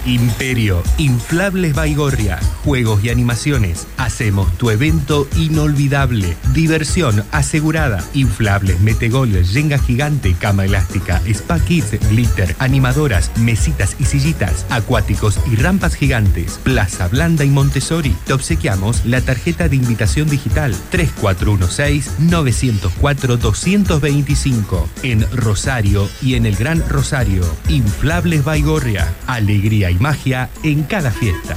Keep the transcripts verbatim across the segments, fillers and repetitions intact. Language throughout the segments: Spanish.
Imperio, Inflables Baigorria, juegos y animaciones. Hacemos tu evento inolvidable. Diversión asegurada. Inflables, metegol, yenga gigante, cama elástica, spa kids, glitter, animadoras, mesitas y sillitas, acuáticos y rampas gigantes. Plaza Blanda y Montessori. Te obsequiamos la tarjeta de invitación digital tres cuatro uno seis, nueve cero cuatro, dos dos cinco en Rosario y en el Gran Rosario. Inflables Baigorria. Alegría y magia en cada fiesta.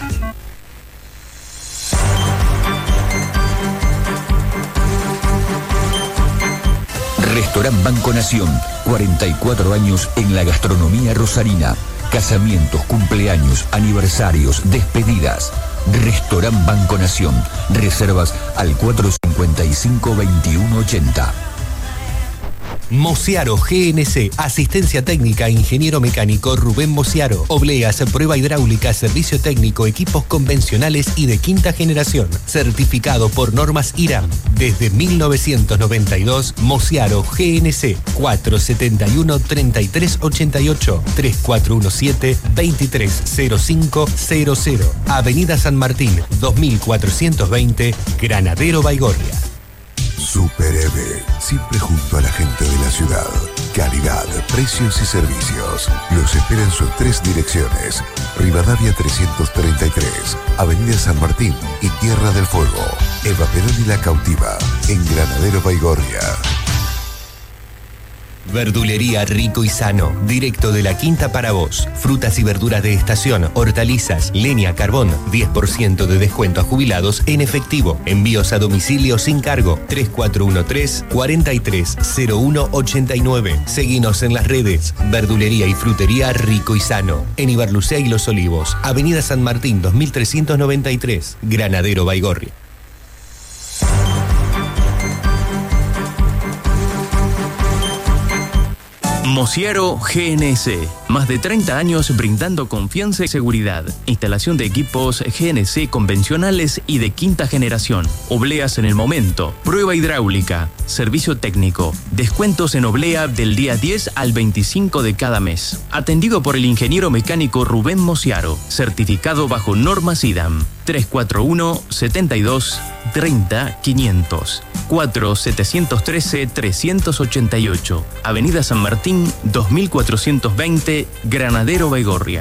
Restaurant Banco Nación, cuarenta y cuatro años en la gastronomía rosarina. Casamientos, cumpleaños, aniversarios, despedidas. Restaurant Banco Nación. Reservas al cuatro cinco cinco, veintiuno ochenta. Mociaro G N C, asistencia técnica, ingeniero mecánico Rubén Mociaro. Obleas, prueba hidráulica, servicio técnico, equipos convencionales y de quinta generación. Certificado por normas I R A M. Desde mil novecientos noventa y dos, Mociaro G N C, cuatro siete uno, tres tres ocho ocho, tres cuatro uno siete, dos tres cero cinco cero cero. Avenida San Martín, dos mil cuatrocientos veinte, Granadero Baigorria. Super Eve, siempre junto a la gente de la ciudad. Calidad, precios y servicios. Los espera en sus tres direcciones. Rivadavia trescientos treinta y tres, Avenida San Martín y Tierra del Fuego. Eva Perón y La Cautiva, en Granadero Baigorria. Verdulería Rico y Sano, directo de la Quinta para vos. Frutas y verduras de estación, hortalizas, leña, carbón, diez por ciento de descuento a jubilados en efectivo. Envíos a domicilio sin cargo. tres cuatro uno tres, cuatro tres cero uno ocho nueve. Seguinos en las redes. Verdulería y frutería Rico y Sano, en Ibarlucea y Los Olivos, Avenida San Martín dos mil trescientos noventa y tres, Granadero Baigorria. Mociaro G N C. Más de treinta años brindando confianza y seguridad. Instalación de equipos G N C convencionales y de quinta generación. Obleas en el momento. Prueba hidráulica. Servicio técnico. Descuentos en oblea del día diez al veinticinco de cada mes. Atendido por el ingeniero mecánico Rubén Mociaro. Certificado bajo normas I D A M. tres cuatro uno, setenta y dos, treinta, quinientos. cuatro siete uno tres, tres ocho ocho. Avenida San Martín, dos mil cuatrocientos veinte, Granadero Baigorria.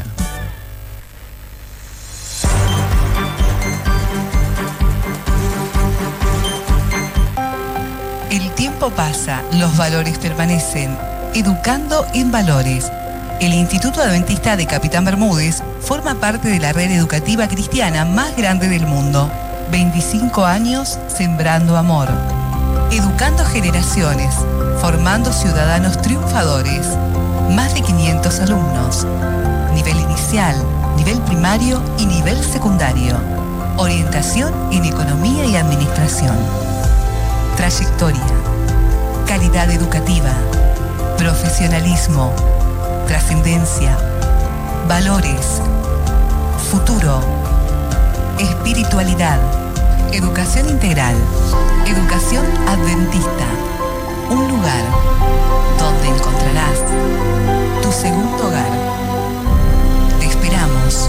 El tiempo pasa, los valores permanecen. Educando en Valores. El Instituto Adventista de Capitán Bermúdez forma parte de la red educativa cristiana más grande del mundo. veinticinco años sembrando amor. Educando generaciones, formando ciudadanos triunfadores. Más de quinientos alumnos. Nivel inicial, nivel primario y nivel secundario. Orientación en economía y administración. Trayectoria. Calidad educativa. Profesionalismo. Trascendencia. Valores. Futuro. Espiritualidad. Educación integral. Educación adventista. Un lugar donde encontrarás tu segundo hogar. Te esperamos.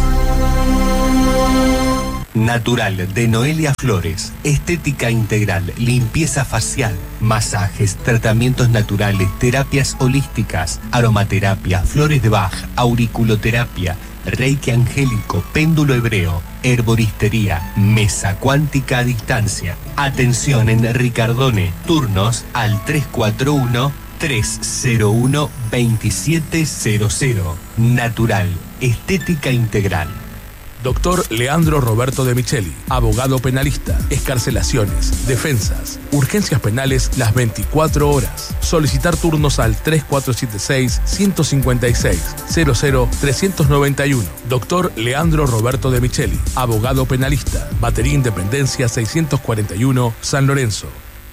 Natural de Noelia Flores. Estética integral, limpieza facial, masajes, tratamientos naturales, terapias holísticas, aromaterapia, flores de Bach, auriculoterapia, reiki angélico, péndulo hebreo, herboristería, mesa cuántica a distancia. Atención en Ricardone. Turnos al tres cuatro uno, tres cero uno, dos siete cero cero. Natural, estética integral. Doctor Leandro Roberto de Micheli, abogado penalista, excarcelaciones, defensas, urgencias penales las veinticuatro horas. Solicitar turnos al tres cuatro siete seis, uno cinco seis, cero cero tres nueve uno. Doctor Leandro Roberto de Micheli, abogado penalista, Batería Independencia seiscientos cuarenta y uno, San Lorenzo.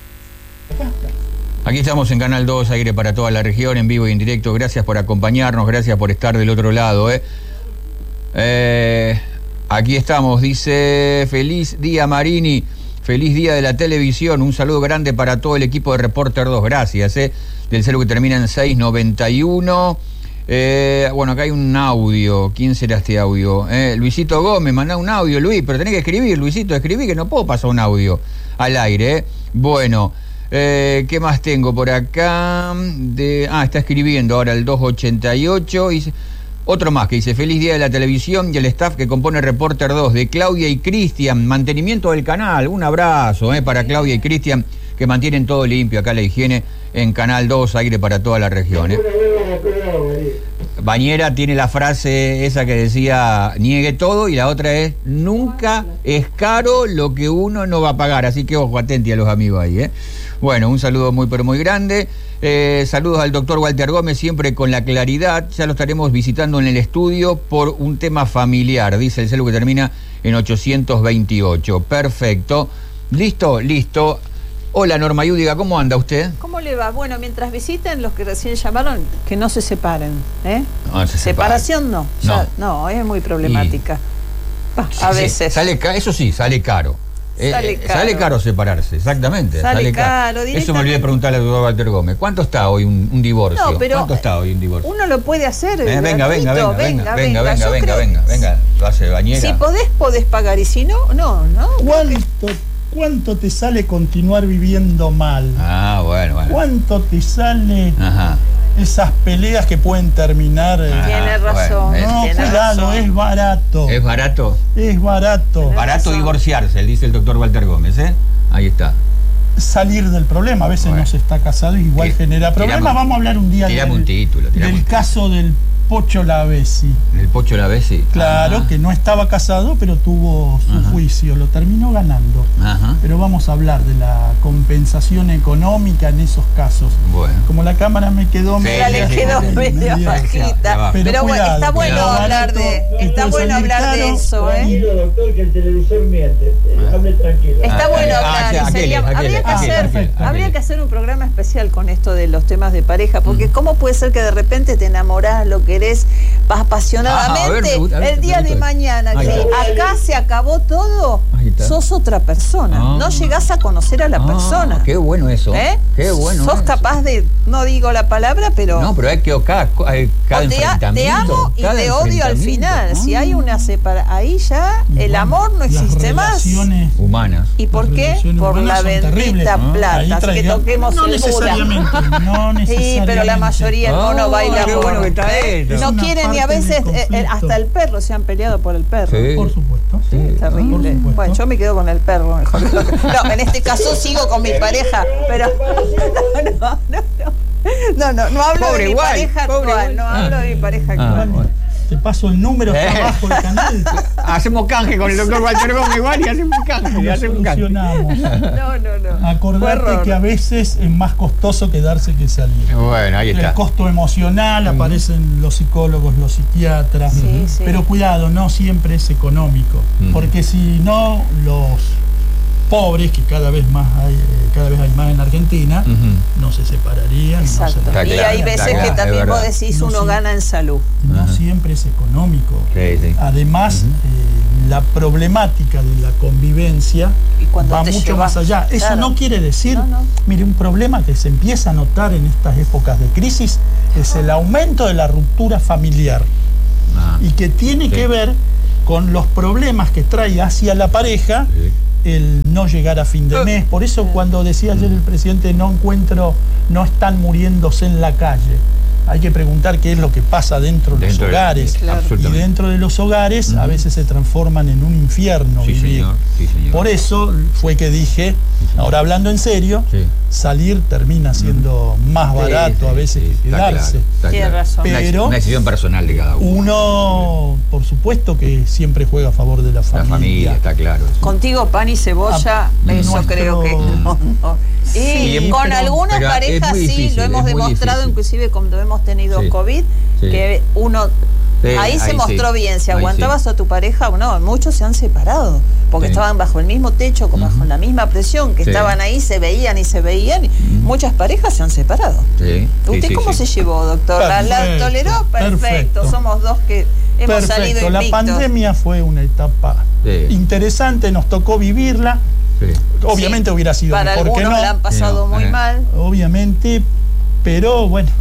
Aquí estamos en Canal dos, aire para toda la región, en vivo y en directo. Gracias por acompañarnos, gracias por estar del otro lado. ¿eh? Eh... Aquí estamos, dice, feliz día Marini, feliz día de la televisión, un saludo grande para todo el equipo de Reporter dos, gracias, eh, del celu que termina en seis noventa y uno, Eh, bueno, acá hay un audio. ¿Quién será este audio? Eh, Luisito Gómez, mandá un audio, Luis, pero tenés que escribir, Luisito, escribí que no puedo pasar un audio al aire. ¿eh? Bueno, eh, ¿qué más tengo por acá? De, ah, está escribiendo ahora el dos ochenta y ocho. Y, otro más que dice, feliz día de la televisión y el staff que compone Reporter dos, de Claudia y Cristian, mantenimiento del canal. Un abrazo eh, para Claudia y Cristian, que mantienen todo limpio acá, la higiene en Canal dos, aire para toda la región. ¿eh? Bañera tiene la frase esa que decía, niegue todo, y la otra es, nunca es caro lo que uno no va a pagar. Así que ojo, atenti a los amigos ahí. ¿eh? Bueno, un saludo muy pero muy grande. Eh, saludos al doctor Walter Gómez, siempre con la claridad. Ya lo estaremos visitando en el estudio por un tema familiar, dice el celu que termina en ochocientos veintiocho. Perfecto. ¿Listo? Listo. Hola, Norma Yúdiga, ¿cómo anda usted? ¿Cómo le va? Bueno, mientras visiten los que recién llamaron, que no se separen, ¿eh? No, se Separación no, ya, no. no, es muy problemática. Y... Bah, a sí, veces. Sale, eso sí, sale caro. Sale, eh, caro. sale caro separarse, exactamente. Sale, sale caro. caro Eso me olvidé de preguntarle al doctor Walter Gómez. ¿Cuánto está hoy un, un divorcio? No, pero ¿Cuánto está hoy un divorcio? Uno lo puede hacer. Eh, venga, venga, venga, venga, venga, venga, venga, venga, creo... venga, venga, lo hace Bañera. Si podés, podés pagar, y si no, no, no. ¿Cuánto, cuánto te sale continuar viviendo mal? Ah, bueno, bueno. ¿Cuánto te sale Ajá. esas peleas que pueden terminar? Eh... Tiene razón. Bueno, no, tiene cuidado, razón. es barato. ¿Es barato? Es barato. Barato razón. Divorciarse, dice el doctor Walter Gómez, ¿eh? Ahí está. Salir del problema, a veces bueno. no se está casado y igual ¿Qué? genera problemas. Tiramos, Vamos a hablar un día tiramos del, un título, tiramos del un título. caso del Pocho Lavesi. ¿El Pocho Lavesi? Claro, Ajá. que no estaba casado, pero tuvo su Ajá. juicio, lo terminó ganando. Ajá. Pero vamos a hablar de la compensación económica en esos casos. Bueno. Como la cámara me quedó sí, media, le quedó media bajita. Pero, pero cuidado, está bueno hablar de, está bueno hablar de eso, ¿eh? Tranquilo, doctor, que el televisor miente. Déjame tranquilo. Está ah, bueno hablar. Ah, sería, aquel, habría aquel, que aquel, hacer, aquel, aquel. habría que hacer un programa especial con esto de los temas de pareja, porque mm. ¿cómo puede ser que de repente te enamorás, lo querés apasionadamente, ah, a ver, a ver, el día de mañana que acá se acabó todo, sos otra persona, ah. no llegás a conocer a la ah, persona. Qué bueno eso. ¿Eh? Qué bueno. Sos eso. capaz de, no digo la palabra, pero no, pero hay que cada, cada te, te amo y te odio al final. Ah. Si hay una separación, ahí ya el bueno, amor no existe más. Humanas. ¿Y por qué? Por la bendita ¿no? plata. Así que toquemos no el necesariamente, no necesariamente. Sí, pero la mayoría el mono oh, baila por. Bueno que está ¿eh? No quieren ni a veces eh, hasta el perro se han peleado por el perro. Sí. Por supuesto. Sí, es terrible. Por bueno, yo me quedo con el perro mejor. No, en este caso sigo con mi pareja, pero no, no, no. No, no, no hablo pobre de mi igual, pareja actual, igual. no hablo ah. de mi pareja actual. Ah, bueno. Te paso el número eh. abajo del canal. Hacemos canje con el doctor Walter Gómez igual y hacemos canje. Hacemos canje. No, no, no. Acordate que a veces es más costoso quedarse que salir. Bueno, ahí está. El costo emocional, mm. aparecen los psicólogos, los psiquiatras. Sí, sí. Pero cuidado, no siempre es económico. Mm. Porque si no, los pobres, que cada vez más hay, cada vez hay más en Argentina, uh-huh. no se separarían. Exacto. No se y hay veces claro, que también vos decís no uno siempre, gana en salud. No uh-huh. siempre es económico. Sí, sí. Además, uh-huh. eh, la problemática de la convivencia va mucho llevas, más allá. Eso claro. no quiere decir, no, no. mire, un problema que se empieza a notar en estas épocas de crisis es el aumento de la ruptura familiar. Ah. Y que tiene sí. que ver con los problemas que trae hacia la pareja sí. el no llegar a fin de mes. Por eso cuando decía ayer el presidente, no encuentro, no están muriéndose en la calle. Hay que preguntar qué es lo que pasa dentro de los hogares. Claro. Y dentro de los hogares uh-huh. a veces se transforman en un infierno sí, vivir. Señor. Sí, señor. Por eso fue que dije, sí, ahora hablando en serio, sí. salir termina siendo uh-huh. más barato sí, sí, a veces sí, que quedarse. Claro, Tiene claro. razón. Pero una decisión personal de cada uno. Uno, por supuesto que siempre juega a favor de la familia. La familia, está claro. Sí. Contigo, pan y cebolla, a, eso nuestro... creo que no, no. Y sí, con pero, algunas pero parejas difícil, sí, lo hemos demostrado, difícil. Inclusive cuando hemos tenido sí, COVID, sí. que uno... Sí, ahí, ahí se mostró sí. bien, si aguantabas sí. a tu pareja o no, muchos se han separado, porque sí. estaban bajo el mismo techo, uh-huh. bajo la misma presión, que sí. estaban ahí, se veían y se veían, y uh-huh. muchas parejas se han separado. Sí. ¿Usted sí, cómo sí, se sí. llevó, doctor? Perfecto, ¿La, la toleró? Perfecto. Perfecto, somos dos que hemos Perfecto. salido invictos. La pandemia fue una etapa sí. interesante, nos tocó vivirla. Sí. Obviamente sí. hubiera sido Para mejor que no. Para algunos la han pasado sí, muy eh. mal. Obviamente, pero bueno,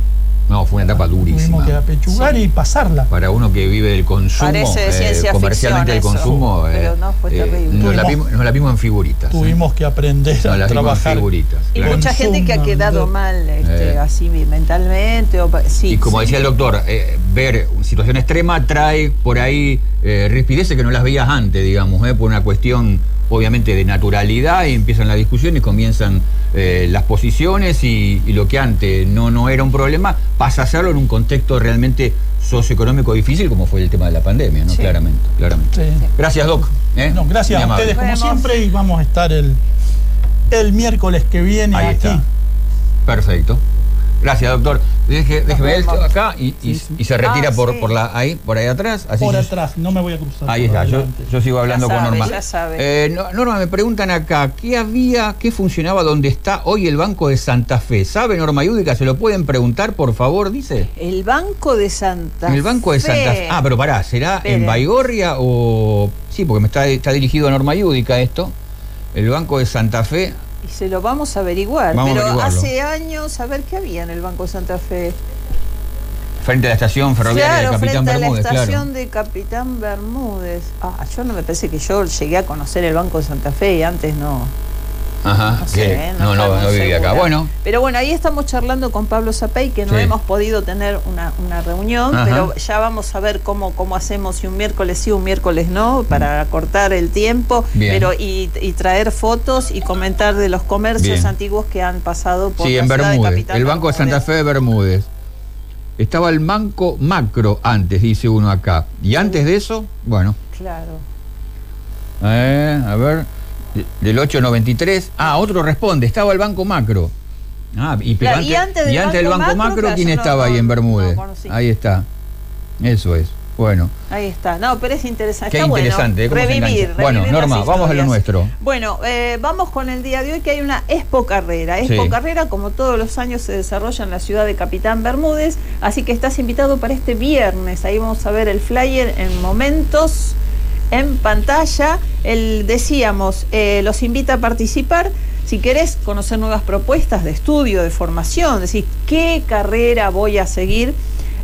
No, fue una etapa durísima. Tuvimos que apechugar sí. y pasarla. Para uno que vive del consumo, Parece de ciencia eh, comercialmente ficción del consumo, eso, eh, pero no, fue eh, terrible. nos, la vimos, nos la vimos en figuritas. Tuvimos eh. que aprender nos a la trabajar. En figuritas, y claro. mucha gente que ha quedado mal este, eh. así mentalmente. O, sí, y como sí. decía el doctor, eh, ver situación extrema trae por ahí eh, rispideces que no las veías antes, digamos, eh, por una cuestión obviamente de naturalidad, y empiezan las discusiones, comienzan eh, las posiciones y, y lo que antes no, no era un problema pasa a serlo en un contexto realmente socioeconómico difícil como fue el tema de la pandemia, ¿no? Sí. Claramente, claramente. Sí. Gracias, Doc. ¿eh? No, gracias a ustedes como siempre, y vamos a estar el, el miércoles que viene Ahí aquí. Está. Perfecto. Gracias, doctor. Deje, déjeme esto acá y, y, sí, sí. y se retira ah, por, sí. por la ahí, por ahí atrás. Así por yo, atrás, no me voy a cruzar. Ahí está, yo, yo sigo hablando ya con sabe, Norma. Ya sabe. Eh, Norma, me preguntan acá, ¿qué había, qué funcionaba donde está hoy el Banco de Santa Fe? ¿Sabe, Norma Yúdica? ¿Se lo pueden preguntar, por favor? Dice. El Banco de Santa Fe. El Banco de Santa Fe. Ah, pero pará, ¿será Espere. en Baigorria o...? Sí, porque me está, está dirigido a Norma Yúdica esto. El Banco de Santa Fe... Y se lo vamos a averiguar. Vamos pero a hace años, a ver qué había en el Banco de Santa Fe. Frente a la estación ferroviaria claro, de Capitán frente Bermúdez, a la estación claro. de Capitán Bermúdez. Ah, yo no me parece que yo llegué a conocer el Banco de Santa Fe y antes no. Ajá, no sé, que ¿eh? no, no, no, no vivía acá. Bueno. Pero bueno, ahí estamos charlando con Pablo Zapey, que no sí. hemos podido tener una, una reunión, Ajá. pero ya vamos a ver cómo, cómo hacemos, si un miércoles sí, un miércoles no, para cortar el tiempo, Bien. pero y, y traer fotos y comentar de los comercios Bien. antiguos que han pasado por sí, la en ciudad Bermúdez, de Capitán el Banco Bermúdez. de Santa Fe de Bermúdez. Estaba el Banco Macro antes, dice uno acá. Y antes de eso, bueno. Claro. Eh, a ver, del ocho noventa y tres. Ah, otro responde, estaba el Banco Macro. Ah, y, pero claro, antes, y antes del y antes Banco, del Banco Macro, Macro ¿quién no, estaba no, ahí en Bermúdez? No, ahí está. Eso es. Bueno. Ahí está. No, pero es interesante. Qué está interesante. Bueno, revivir, revivir. Bueno, Norma, vamos a lo nuestro. Bueno, eh, vamos con el día de hoy, que hay una Expo Carrera. Expo sí. Carrera, como todos los años, se desarrolla en la ciudad de Capitán Bermúdez. Así que estás invitado para este viernes. Ahí vamos a ver el flyer en momentos, en pantalla. El, decíamos, eh, los invita a participar. Si querés conocer nuevas propuestas de estudio, de formación, decir qué carrera voy a seguir.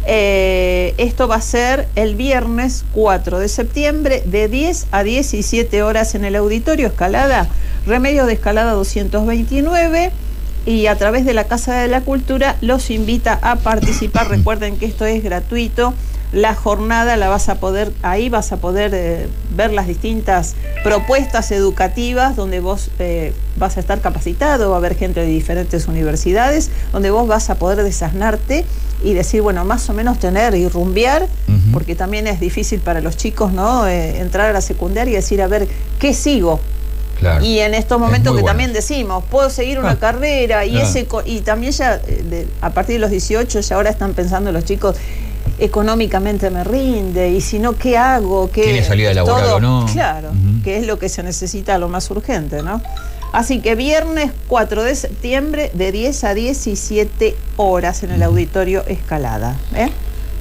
Eh, esto va a ser el viernes cuatro de septiembre de diez a diecisiete horas en el Auditorio Escalada, Remedios de Escalada doscientos veintinueve, y a través de la Casa de la Cultura los invita a participar. Recuerden que esto es gratuito. La jornada la vas a poder, ahí vas a poder eh, ver las distintas propuestas educativas donde vos eh, vas a estar capacitado, va a haber gente de diferentes universidades, donde vos vas a poder desasnarte y decir, bueno, más o menos tener y rumbear, uh-huh. porque también es difícil para los chicos, ¿no? Eh, entrar a la secundaria y decir, a ver, ¿qué sigo? Claro. Y en estos momentos que bueno. también decimos, puedo seguir una ah, carrera y, ah. ese, y también ya de, a partir de los dieciocho ya ahora están pensando los chicos, económicamente me rinde, y si no, ¿qué hago? ¿Qué, ¿Tiene salida laboral todo? o no? Claro, uh-huh. que es lo que se necesita, lo más urgente, ¿no? Así que viernes cuatro de septiembre de diez a diecisiete horas en el Auditorio Escalada. ¿eh?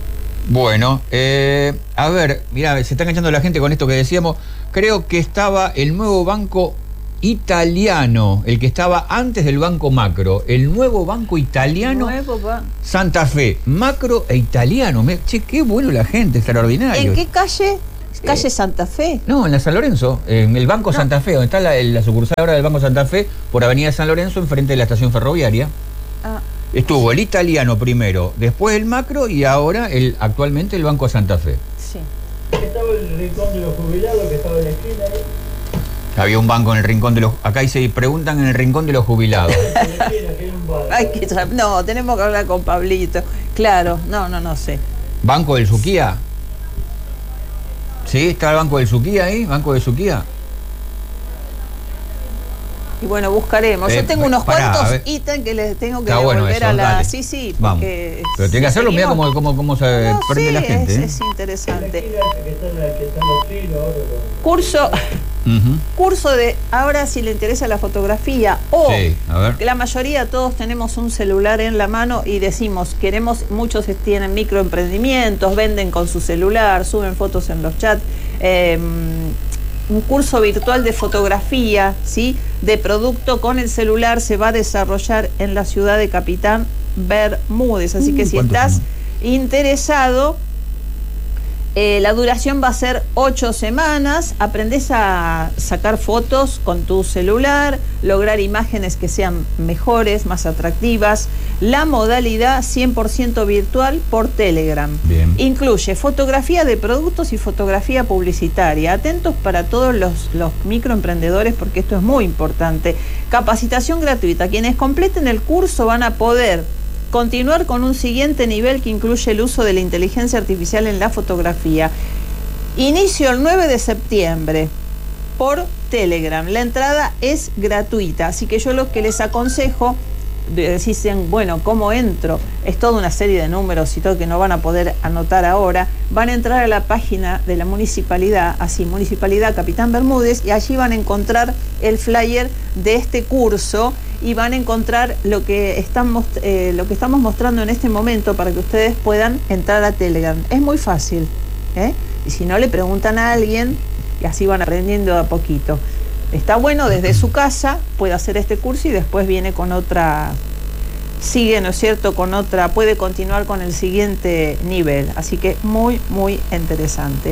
Bueno, eh, a ver, mirá, se está enganchando la gente con esto que decíamos. Creo que estaba el nuevo banco italiano, el que estaba antes del Banco Macro, el nuevo banco italiano, nuevo ba- Santa Fe, macro e italiano. Me, che, qué bueno la gente, extraordinario. ¿En qué calle? ¿Calle eh, Santa Fe? No, en la San Lorenzo, en el Banco no. Santa Fe, donde está la, la sucursal ahora del Banco Santa Fe, por Avenida San Lorenzo, enfrente de la estación ferroviaria. Ah. Estuvo el italiano primero, después el macro y ahora el actualmente el Banco Santa Fe. Sí. Estaba el rincón de los jubilados, que estaba en la esquina ahí. Había un banco en el rincón de los... Acá y se preguntan en el rincón de los jubilados. Ay, que, no, tenemos que hablar con Pablito. Claro, no, no, no sé. ¿Banco del Suquía? ¿Sí? ¿Está el Banco del Suquía ahí? ¿Banco del Suquía? Y bueno, buscaremos. Eh, Yo tengo unos pará, cuantos ítems que les tengo que Está devolver bueno eso, a la... dale. Sí, sí, Vamos. porque... Pero tiene que hacerlo, mira cómo, cómo, cómo se no, prende sí, la gente. Es, ¿eh? es interesante. Curso... Uh-huh. Curso de, ahora si le interesa la fotografía o sí, a ver. La mayoría todos tenemos un celular en la mano y decimos, queremos, muchos tienen microemprendimientos, venden con su celular, suben fotos en los chats, eh, un curso virtual de fotografía, ¿sí? De producto con el celular se va a desarrollar en la ciudad de Capitán Bermúdez. Así que si estás interesado, eh, la duración va a ser ocho semanas. Aprendés a sacar fotos con tu celular, lograr imágenes que sean mejores, más atractivas. La modalidad cien por ciento virtual por Telegram. Bien. Incluye fotografía de productos y fotografía publicitaria. Atentos para todos los, los microemprendedores, porque esto es muy importante. Capacitación gratuita. Quienes completen el curso van a poder continuar con un siguiente nivel que incluye el uso de la inteligencia artificial en la fotografía. Inicio el nueve de septiembre por Telegram. La entrada es gratuita, así que yo lo que les aconsejo, dicen, bueno, ¿cómo entro? Es toda una serie de números y todo que no van a poder anotar ahora. Van a entrar a la página de la municipalidad, así, Municipalidad Capitán Bermúdez, y allí van a encontrar el flyer de este curso y van a encontrar lo que estamos, eh, lo que estamos mostrando en este momento para que ustedes puedan entrar a Telegram. Es muy fácil, ¿eh? Y si no, le preguntan a alguien y así van aprendiendo de a poquito. Está bueno, desde su casa puede hacer este curso y después viene con otra, sigue, ¿no es cierto?, con otra, puede continuar con el siguiente nivel. Así que muy, muy interesante.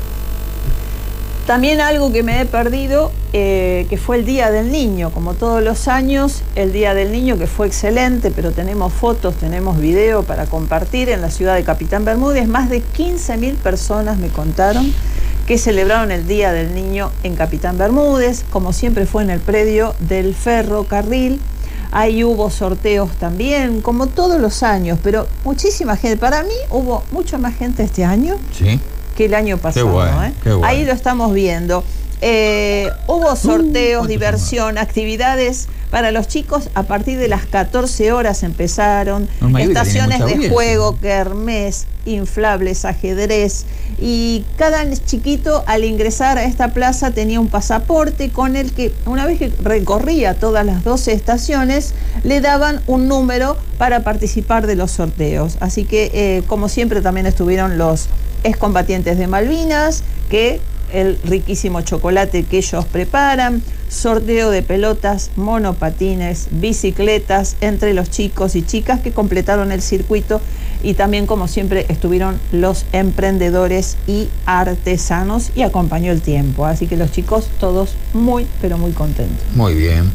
También algo que me he perdido, eh, que fue el Día del Niño. Como todos los años, el Día del Niño, que fue excelente, pero tenemos fotos, tenemos video para compartir en la ciudad de Capitán Bermúdez. Más de quince mil personas me contaron que celebraron el Día del Niño en Capitán Bermúdez, como siempre fue en el predio del ferrocarril. Ahí hubo sorteos también, como todos los años, pero muchísima gente. Para mí hubo mucha más gente este año. Sí. Que el año pasado. Qué bueno, ¿eh? qué bueno. Ahí lo estamos viendo. Eh, hubo sorteos, uh, diversión, actividades para los chicos. A partir de las catorce horas empezaron no, estaciones de audiencia. Juego, kermés, inflables, ajedrez. Y cada chiquito al ingresar a esta plaza tenía un pasaporte con el que, una vez que recorría todas las doce estaciones, le daban un número para participar de los sorteos. Así que, eh, como siempre, también estuvieron los excombatientes de Malvinas, que el riquísimo chocolate que ellos preparan, sorteo de pelotas, monopatines, bicicletas entre los chicos y chicas que completaron el circuito, y también, como siempre, estuvieron los emprendedores y artesanos y acompañó el tiempo. Así que los chicos todos muy, pero muy contentos. Muy bien.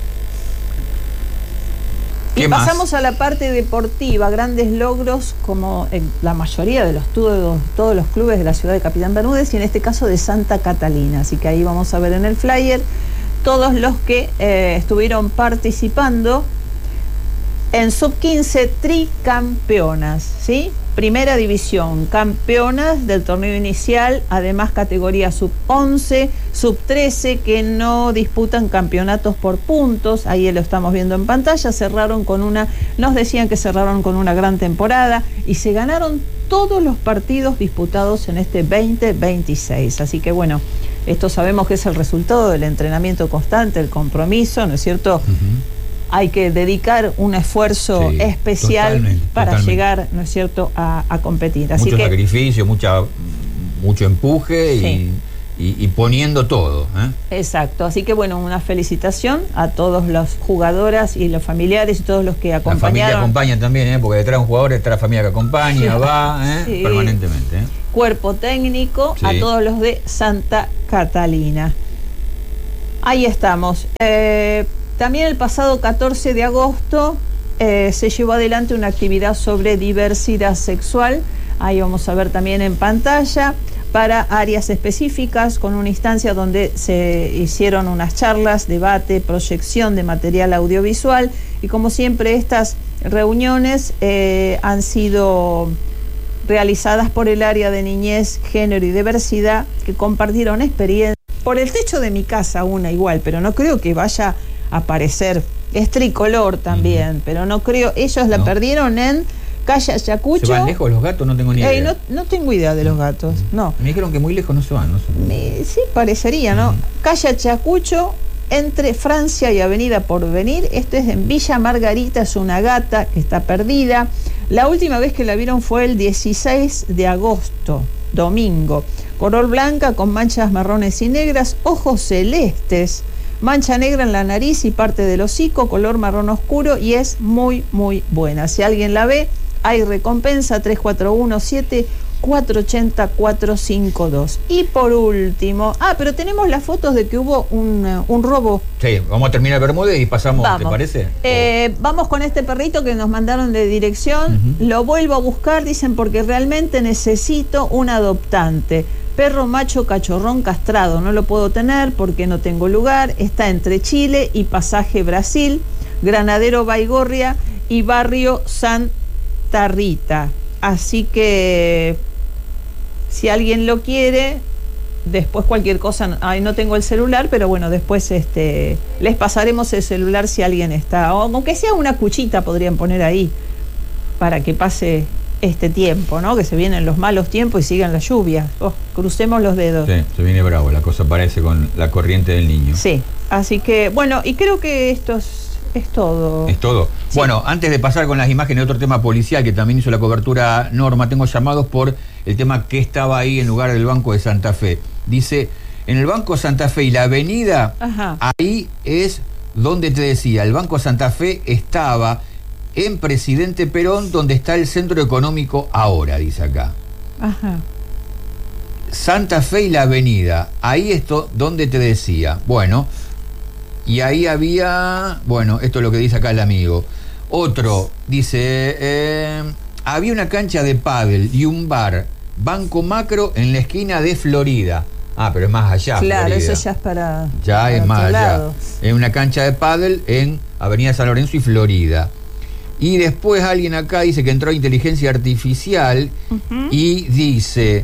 Y pasamos a la parte deportiva, grandes logros como en la mayoría de los todos, todos los clubes de la ciudad de Capitán Bermúdez y en este caso de Santa Catalina. Así que ahí vamos a ver en el flyer todos los que eh, estuvieron participando en sub quince tricampeonas, ¿sí? Primera división, campeonas del torneo inicial, además categoría sub once, sub trece, que no disputan campeonatos por puntos. Ahí lo estamos viendo en pantalla. Cerraron con una, nos decían que cerraron con una gran temporada y se ganaron todos los partidos disputados en este veinte veintiséis. Así que bueno, esto sabemos que es el resultado del entrenamiento constante, el compromiso, ¿no es cierto? Uh-huh. Hay que dedicar un esfuerzo sí, especial totalmente, para totalmente. llegar, ¿no es cierto?, a, a competir. Así mucho que, sacrificio, mucha, mucho empuje sí. y, y, y poniendo todo. ¿eh? Exacto. Así que, bueno, una felicitación a todos los jugadoras y los familiares y todos los que acompañaron. La familia acompaña también, ¿eh? Porque detrás de un jugador está la familia que acompaña, sí. va ¿eh? sí. permanentemente. ¿eh? Cuerpo técnico, sí. a todos los de Santa Catalina. Ahí estamos. Eh... También el pasado catorce de agosto eh, se llevó adelante una actividad sobre diversidad sexual. Ahí vamos a ver también en pantalla, para áreas específicas, con una instancia donde se hicieron unas charlas, debate, proyección de material audiovisual. Y como siempre, estas reuniones eh, han sido realizadas por el área de niñez, género y diversidad, que compartieron experiencias. Por el techo de mi casa una igual, pero no creo que vaya aparecer. Es tricolor también, uh-huh. pero no creo. Ellos la no. perdieron en Calle Ayacucho. ¿Se van lejos los gatos? No tengo ni idea. Eh, no, no tengo idea de los gatos, no. Me dijeron que muy lejos no se van, no sé. Me, sí, parecería, ¿no? Uh-huh. Calle Ayacucho, entre Francia y Avenida Porvenir. Esto es en Villa Margarita, es una gata que está perdida. La última vez que la vieron fue el dieciséis de agosto, domingo. Color blanca con manchas marrones y negras, ojos celestes, mancha negra en la nariz y parte del hocico, color marrón oscuro y es muy, muy buena. Si alguien la ve, hay recompensa tres cuatro uno siete cuatro ocho cero cuatro cinco dos. Y por último, ah, pero tenemos las fotos de que hubo un, un robo. Sí, vamos a terminar Bermúdez y pasamos, vamos. ¿Te parece? Eh, vamos con este perrito que nos mandaron de dirección. Uh-huh. Lo vuelvo a buscar, dicen, porque realmente necesito un adoptante. Perro macho cachorrón castrado, no lo puedo tener porque no tengo lugar. Está entre Chile y Pasaje Brasil, Granadero Baigorria y Barrio Santa Rita. Así que si alguien lo quiere, después cualquier cosa, ay, no tengo el celular, pero bueno, después este les pasaremos el celular si alguien está, o aunque sea una cuchita podrían poner ahí para que pase este tiempo, ¿no? Que se vienen los malos tiempos y sigan las lluvias. Oh, crucemos los dedos. Sí, se viene bravo, la cosa parece con la corriente del niño. Sí, así que bueno, y creo que esto es, es todo. Es todo. Sí. Bueno, antes de pasar con las imágenes de otro tema policial que también hizo la cobertura Norma, tengo llamados por el tema que estaba ahí en lugar del Banco de Santa Fe. Dice, en el Banco Santa Fe y la avenida, ajá, ahí es donde te decía, el Banco Santa Fe estaba en Presidente Perón, donde está el centro económico ahora, dice acá. Ajá. Santa Fe y la avenida, ahí esto donde te decía. Bueno, y ahí había, bueno, esto es lo que dice acá el amigo. Otro, dice, eh, había una cancha de pádel y un bar, Banco Macro, en la esquina de Florida. Ah, pero es más allá. Claro, Florida. eso ya es para... Ya para es más allá. lado. Es una cancha de pádel en Avenida San Lorenzo y Florida. Y después alguien acá dice que entró a inteligencia artificial, uh-huh, y dice,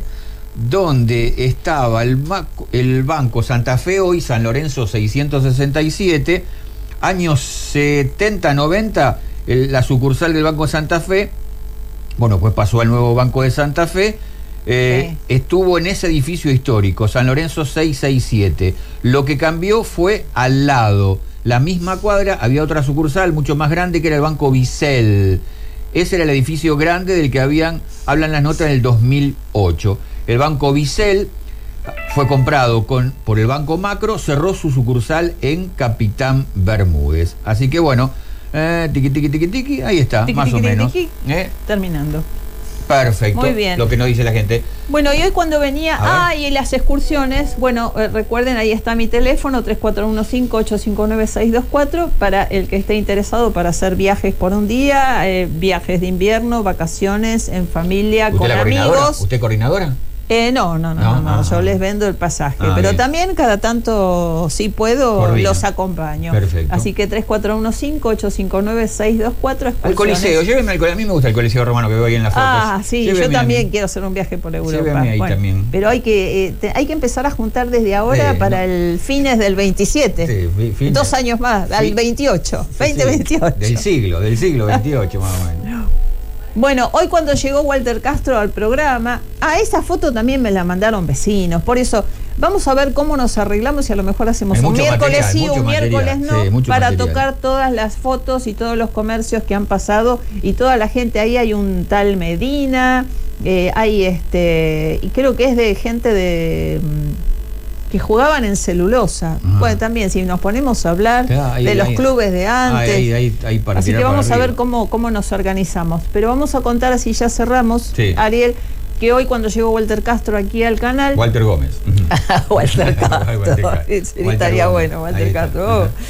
¿dónde estaba el, el Banco Santa Fe hoy? San Lorenzo seiscientos sesenta y siete, años setenta, noventa, el, la sucursal del Banco Santa Fe, bueno, pues pasó al nuevo Banco de Santa Fe, eh, sí, estuvo en ese edificio histórico, San Lorenzo seiscientos sesenta y siete. Lo que cambió fue al lado, la misma cuadra, había otra sucursal mucho más grande que era el Banco Bicel. Ese era el edificio grande del que habían, hablan las notas del dos mil ocho. El Banco Bicel fue comprado con, por el Banco Macro, cerró su sucursal en Capitán Bermúdez. Así que bueno, eh, tiqui, tiqui, tiqui, tiqui, ahí está, tiqui, más tiqui, o tiqui, menos. Tiqui, ¿Eh? Terminando. Perfecto. Muy bien. Lo que nos dice la gente. Bueno, y hoy cuando venía, ah, y las excursiones, bueno, eh, recuerden, ahí está mi teléfono, tres cuatro uno cinco ocho cinco nueve seis dos cuatro, para el que esté interesado para hacer viajes por un día, eh, viajes de invierno, vacaciones, en familia, con amigos. ¿Usted coordinadora? Eh, no, no, no, no, no, no, yo les vendo el pasaje, ah, pero bien, también cada tanto, si puedo, los acompaño. Perfecto. Así que tres cuatro uno cinco ocho cinco nueve seis dos cuatro. Al Coliseo, llévenme al Coliseo, a mí me gusta el Coliseo Romano que veo ahí en las fotos. Ah, sí, llévenme, yo también quiero hacer un viaje por Europa. Llévenme ahí, bueno, también. Pero hay que, eh, te, hay que empezar a juntar desde ahora, sí, para no, el fines del veintisiete. Sí, fines. Dos años más, al veintiocho, sí, veinte veintiocho. Sí, del siglo, del siglo veintiocho más o menos. Bueno, hoy cuando llegó Walter Castro al programa, a esa foto también me la mandaron vecinos, por eso vamos a ver cómo nos arreglamos y a lo mejor hacemos un miércoles material, sí, un miércoles no, sí, para material, tocar todas las fotos y todos los comercios que han pasado y toda la gente. Ahí hay un tal Medina, eh, hay este, y creo que es de gente de... que jugaban en celulosa. Uh-huh. Bueno, también si nos ponemos a hablar claro, ahí, de ahí, los ahí, clubes de antes, ahí, ahí, ahí para así que vamos a ver cómo, cómo nos organizamos. Pero vamos a contar, así ya cerramos, sí, Ariel, que hoy cuando llegó Walter Castro aquí al canal... Walter Gómez. Uh-huh. Walter Castro. Walter Castro. Sí, estaría Walter bueno, Walter Castro.